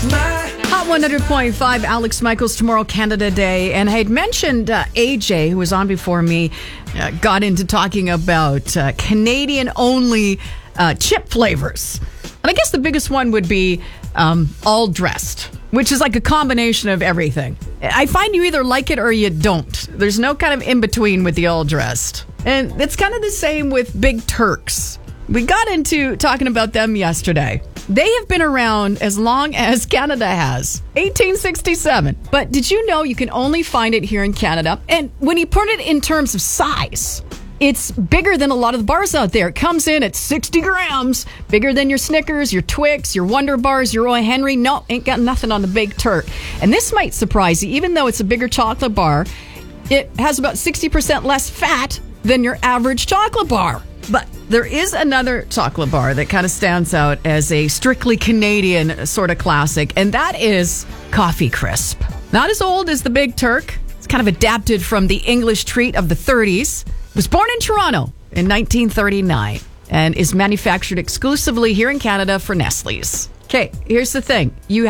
Hot 100.5, Alex Michaels, Tomorrow Canada Day. And I had mentioned AJ, who was on before me, got into talking about Canadian-only chip flavors. And I guess the biggest one would be all dressed, which is like a combination of everything. I find you either like it or you don't. There's no kind of in-between with the all dressed. And it's kind of the same with Big Turks. We got into talking about them yesterday. They have been around as long as Canada has, 1867. But did you know you can only find it here in Canada? And when you put it in terms of size, it's bigger than a lot of the bars out there. It comes in at 60 grams, bigger than your Snickers, your Twix, your Wonder Bars, your O. Henry. No, ain't got nothing on the Big Turk. And this might surprise you. Even though it's a bigger chocolate bar, it has about 60% less fat than your average chocolate bar. But there is another chocolate bar that kind of stands out as a strictly Canadian sort of classic, and that is Coffee Crisp. Not as old as the Big Turk. It's kind of adapted from the English treat of the 30s. It was born in Toronto in 1939 and is manufactured exclusively here in Canada for Nestle's. Okay, here's the thing. You